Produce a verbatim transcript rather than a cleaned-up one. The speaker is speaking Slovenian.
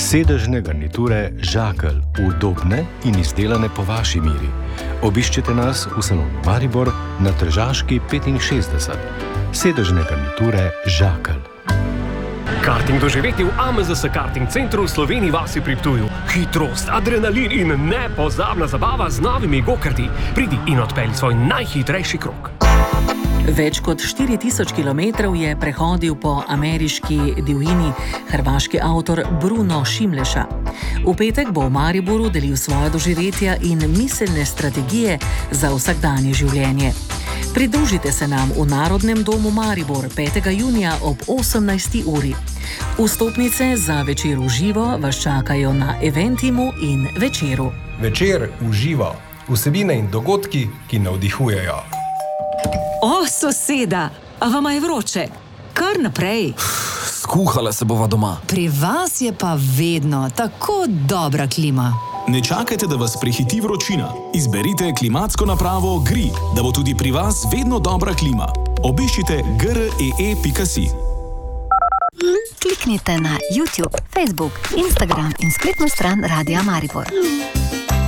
Sedežne garniture Žakelj, udobne in izdelane po vaši miri. Obiščite nas v salonu Maribor na Tržaški petinšestdeset. Sedežne garniture Žakelj. Karting doživeti v A M Z S Karting Centru v Sloveniji vasi pri Ptuju. Hitrost, adrenalin in nepozabna zabava z novimi go-karti. Pridi in odpelji svoj najhitrejši krog. Več kot štiri tisoč kilometrov je prehodil po ameriški divjini hrvaški avtor Bruno Šimleša. V petek bo v Mariboru delil svoje doživetja in miselne strategije za vsakdanje življenje. Pridružite se nam v Narodnem domu Maribor petega junija ob osemnajsti uri. Vstopnice za večer v živo vas čakajo na Eventimu in Večeru. Večer v živo. Vsebine in dogodki, ki navdihujejo. O, soseda, a vama je vroče? Kar naprej. Skuhala se bova doma. Pri vas je pa vedno tako dobra klima. Ne čakajte, da vas prehiti vročina. Izberite klimatsko napravo Gri, da bo tudi pri vas vedno dobra klima. Obiščite gree pika si. Kliknite na YouTube, Facebook, Instagram in spletno stran Radia Maribor.